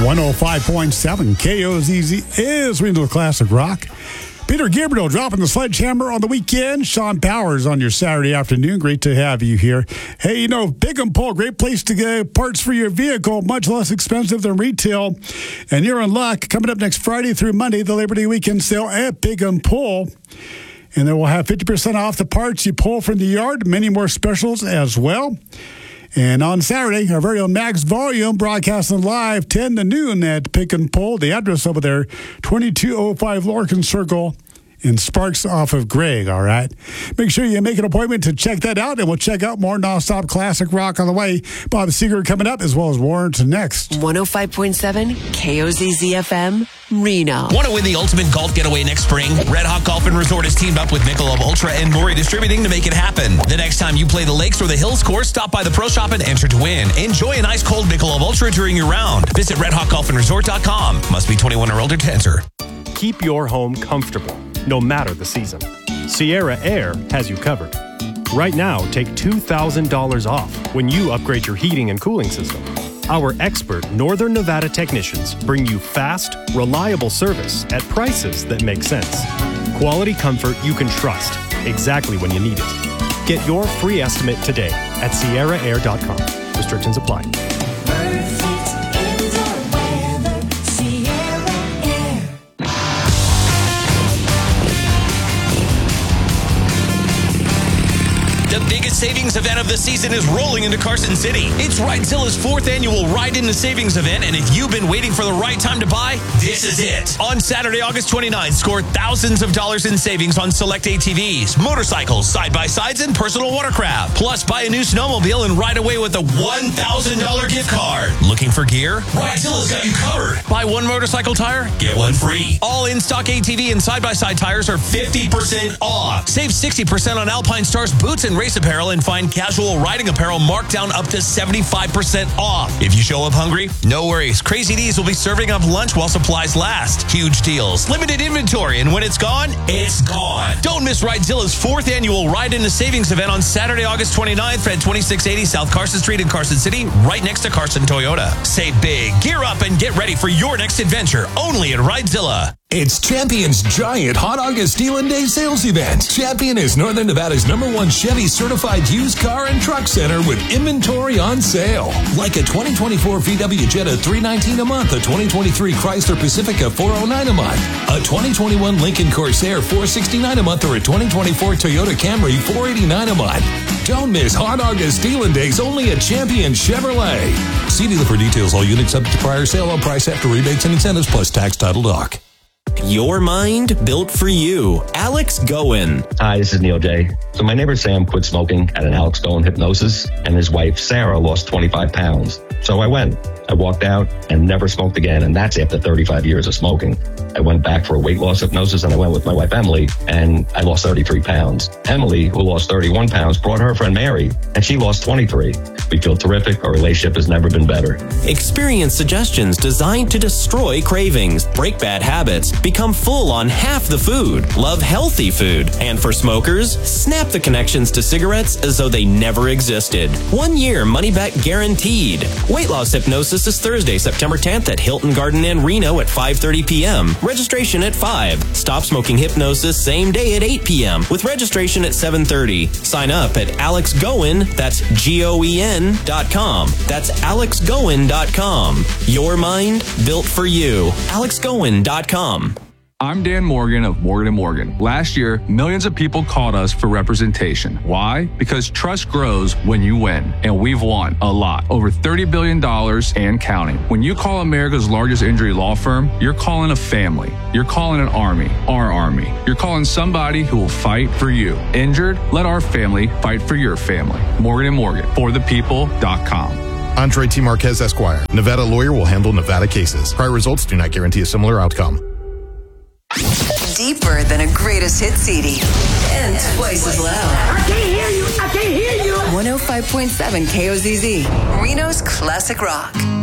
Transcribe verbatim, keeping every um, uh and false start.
one oh five point seven K O Z Z is Reno Classic Rock. Peter Gabriel dropping the sledgehammer on the weekend. Sean Powers on your Saturday afternoon. Great to have you here. Hey, you know, Pick and Pull, great place to get parts for your vehicle, much less expensive than retail. And you're in luck. Coming up next Friday through Monday, the Labor Day weekend sale at Pick and Pull. And they will have fifty percent off the parts you pull from the yard. Many more specials as well. And on Saturday, our very own Max Volume broadcasting live ten to noon at Pick and Pull. The address over there, twenty-two oh five Lorcan Circle in Sparks off of Gregg, all right? Make sure you make an appointment to check that out, and we'll check out more nonstop classic rock on the way. Bob Seger coming up, as well as Warrant next. one oh five point seven K O Z Z F M, Reno. Want to win the ultimate golf getaway next spring? Red Hawk Golf and Resort has teamed up with Michelob Ultra and Maury Distributing to make it happen. The next time you play the Lakes or the Hills course, stop by the Pro Shop and enter to win. Enjoy an ice-cold Michelob Ultra during your round. Visit red hawk golf and resort dot com. Must be twenty-one or older to enter. Keep your home comfortable, no matter the season. Sierra Air has you covered. Right now, take two thousand dollars off when you upgrade your heating and cooling system. Our expert Northern Nevada technicians bring you fast, reliable service at prices that make sense. Quality comfort you can trust exactly when you need it. Get your free estimate today at sierra air dot com. Restrictions apply. The biggest savings event of the season is rolling into Carson City. It's Ridezilla's fourth annual Ride Into Savings event, and if you've been waiting for the right time to buy, this is it. On Saturday, August twenty-ninth, score thousands of dollars in savings on select A T Vs, motorcycles, side-by-sides, and personal watercraft. Plus, buy a new snowmobile and ride away with a one thousand dollars gift card. Looking for gear? Ridezilla's got you covered. Buy one motorcycle tire, get one free. All in-stock A T V and side-by-side tires are fifty percent off. Save sixty percent on Alpine Stars boots and race apparel, and find casual riding apparel marked down up to seventy-five percent off. If you show up hungry, no worries. Crazy D's will be serving up lunch while supplies last. Huge deals, limited inventory, and when it's gone, it's gone. Don't miss Ridezilla's fourth annual Ride Into Savings event on Saturday, August twenty-ninth at twenty-six eighty South Carson Street in Carson City, right next to Carson Toyota. Save big, gear up, and get ready for your next adventure, only at Ridezilla. It's Champion's giant Hot August Deal and Day sales event. Champion is Northern Nevada's number one Chevy certified used car and truck center with inventory on sale. Like a twenty twenty-four V W Jetta three nineteen a month, a twenty twenty-three Chrysler Pacifica four oh nine a month, a twenty twenty-one Lincoln Corsair four sixty-nine a month, or a twenty twenty-four Toyota Camry four eighty-nine a month. Don't miss Hot August Deal and Days only at Champion Chevrolet. See dealer for details. All units subject to prior sale. All price after rebates and incentives plus tax title doc. Your mind built for you. Alex Goen. Hi, this is Neil J. So my neighbor Sam quit smoking at an Alex Goen hypnosis, and his wife Sarah lost twenty-five pounds. So I went. I walked out and never smoked again, and that's after thirty-five years of smoking. I went back for a weight loss hypnosis, and I went with my wife Emily, and I lost thirty-three pounds. Emily, who lost thirty-one pounds, brought her friend Mary, and she lost twenty-three. We feel terrific. Our relationship has never been better. Experience suggestions designed to destroy cravings, break bad habits, become full on half the food, love healthy food, and for smokers, snap the connections to cigarettes as though they never existed. One year money back guaranteed. Weight loss hypnosis is Thursday, September tenth at Hilton Garden Inn Reno at five thirty p.m. Registration at five. Stop smoking hypnosis same day at eight p.m. with registration at seven thirty. Sign up at Alex Goen, that's G O E N dot com. That's alex goen dot com. Your mind built for you. alex goen dot com. I'm Dan Morgan of Morgan and Morgan. Last year, millions of people called us for representation. Why? Because trust grows when you win, and we've won a lot. Over thirty billion dollars and counting. When you call America's largest injury law firm, you're calling a family. You're calling an army, our army. You're calling somebody who will fight for you. Injured? Let our family fight for your family. Morgan and Morgan, for the people dot com. Andre T. Marquez, Esquire. Nevada lawyer will handle Nevada cases. Prior results do not guarantee a similar outcome. Deeper than a greatest hit C D. And twice as loud. I can't hear you. I can't hear you. one oh five point seven K O Z Z. Reno's Classic Rock.